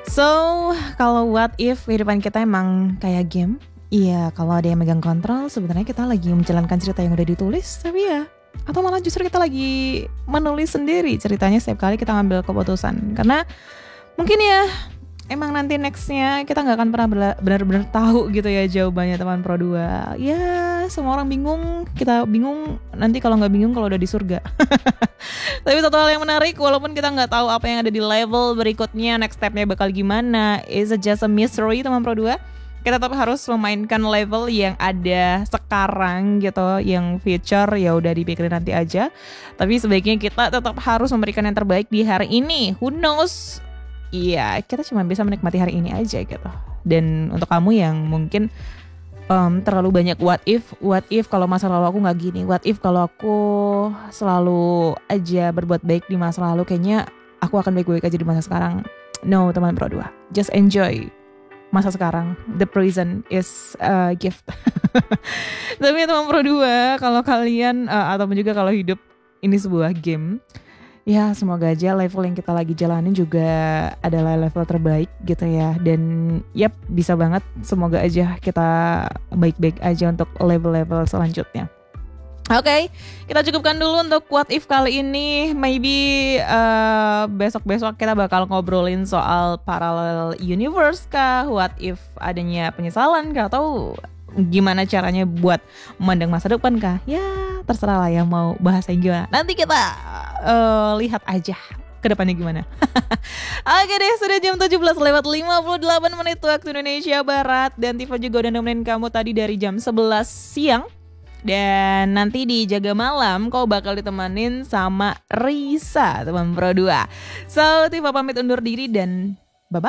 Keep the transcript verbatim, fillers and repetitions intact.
So, kalau what if kehidupan kita emang kayak game? Iya, kalau ada yang megang kontrol, sebenarnya kita lagi menjalankan cerita yang udah ditulis, tapi ya, atau malah justru kita lagi menulis sendiri ceritanya setiap kali kita ngambil keputusan. Karena mungkin ya, emang nanti nextnya kita nggak akan pernah benar-benar tahu gitu ya jawabannya teman Pro dua. Ya, semua orang bingung, kita bingung nanti kalau nggak bingung kalau udah di surga. Tapi satu hal yang menarik, walaupun kita nggak tahu apa yang ada di level berikutnya, next stepnya bakal gimana, is it just a mystery teman Pro dua, kita tetap harus memainkan level yang ada sekarang gitu, yang future ya udah dipikirin nanti aja. Tapi sebaiknya kita tetap harus memberikan yang terbaik di hari ini. Who knows? Iya, kita cuma bisa menikmati hari ini aja gitu. Dan untuk kamu yang mungkin Um, terlalu banyak what if, what if kalau masa lalu aku nggak gini, what if kalau aku selalu aja berbuat baik di masa lalu, kayaknya aku akan baik-baik aja di masa sekarang. No teman Pro dua, just enjoy masa sekarang. The present is a gift. Tapi teman Pro dua, kalau kalian uh, ataupun juga kalau hidup ini sebuah game, ya semoga aja level yang kita lagi jalanin juga adalah level terbaik gitu ya. Dan yap, bisa banget, semoga aja kita baik-baik aja untuk level-level selanjutnya. Oke, okay, kita cukupkan dulu untuk what if kali ini. Maybe uh, besok-besok kita bakal ngobrolin soal parallel universe kah, what if adanya penyesalan kah, atau gimana caranya buat memandang masa depan kah? Ya terserah lah yang mau bahasain gimana. Nanti kita uh, lihat aja ke depannya gimana. Oke deh, sudah jam tujuh belas lewat lima puluh delapan menit waktu Indonesia Barat. Dan Tifa juga udah nemenin kamu tadi dari jam sebelas siang. Dan nanti di Jaga Malam kau bakal ditemenin sama Risa, teman Pro dua. So, Tifa pamit undur diri dan